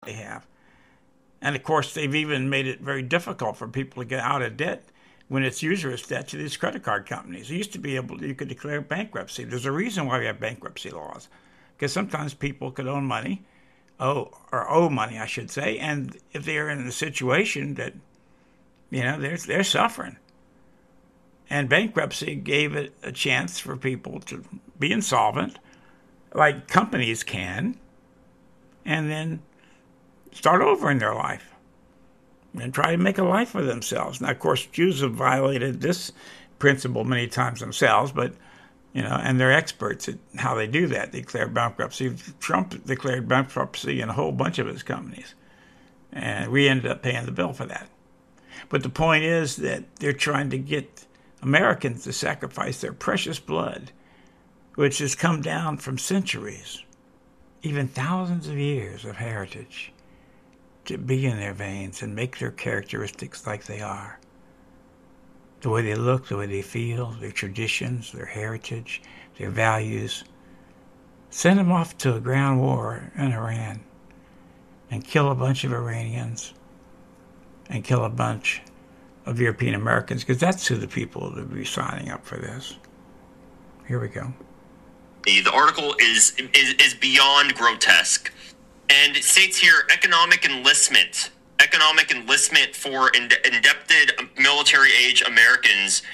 they have. And of course, they've even made it very difficult for people to get out of debt when it's usurious debt to these credit card companies. You used to be able to, you could declare bankruptcy. There's a reason why we have bankruptcy laws, because sometimes people could own money, owe money, I should say, and if they're in a situation that, they're suffering. And bankruptcy gave it a chance for people to be insolvent, like companies can, and then start over in their life and try to make a life for themselves. Now, of course, Jews have violated this principle many times themselves, but, and they're experts at how they do that. They declare bankruptcy. Trump declared bankruptcy in a whole bunch of his companies, and we ended up paying the bill for that. But the point is that they're trying to get Americans to sacrifice their precious blood, which has come down from centuries, even thousands of years of heritage, to be in their veins and make their characteristics like they are. The way they look, the way they feel, their traditions, their heritage, their values. Send them off to a ground war in Iran and kill a bunch of Iranians and kill a bunch of European Americans, because that's who the people will be signing up for this. Here we go. The article is beyond grotesque. And it states here, economic enlistment for indebted military-age Americans.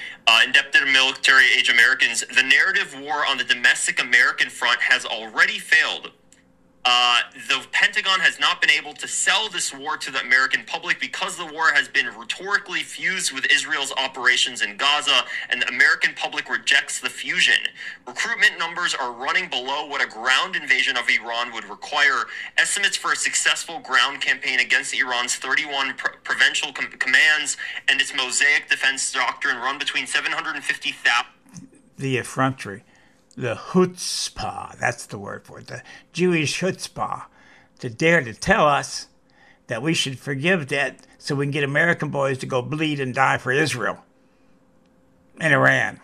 The narrative war on the domestic American front has already failed. The Pentagon has not been able to sell this war to the American public because the war has been rhetorically fused with Israel's operations in Gaza, and the American public rejects the fusion. Recruitment numbers are running below what a ground invasion of Iran would require. Estimates for a successful ground campaign against Iran's 31 provincial commands and its Mosaic defense doctrine run between 750,000. The effrontery. The chutzpah, that's the word for it, the Jewish chutzpah, to dare to tell us that we should forgive debt so we can get American boys to go bleed and die for Israel and Iran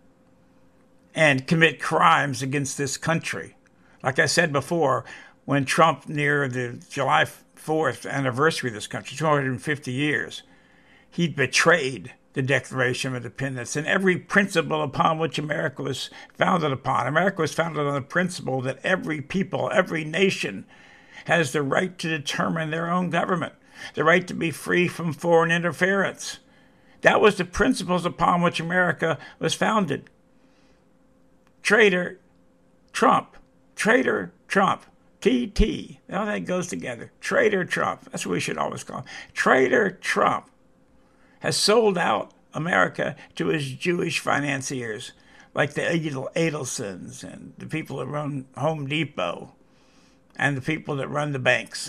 and commit crimes against this country. Like I said before, when Trump, near the July 4th anniversary of this country, 250 years, he betrayed the Declaration of Independence and every principle upon which America was founded upon. America was founded on the principle that every people, every nation has the right to determine their own government, the right to be free from foreign interference. That was the principles upon which America was founded. Traitor Trump. Traitor Trump. TT. All that goes together. Traitor Trump. That's what we should always call him. Traitor Trump has sold out America to his Jewish financiers, like the Adelsons and the people that run Home Depot and the people that run the banks.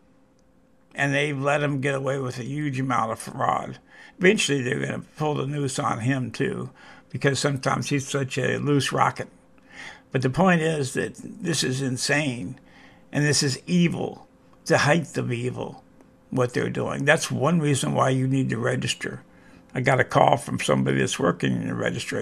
And they've let him get away with a huge amount of fraud. Eventually, they're going to pull the noose on him, too, because sometimes he's such a loose rocket. But the point is that this is insane, and this is evil, the height of evil, what they're doing. That's one reason why you need to register. I got a call from somebody that's working in the registration.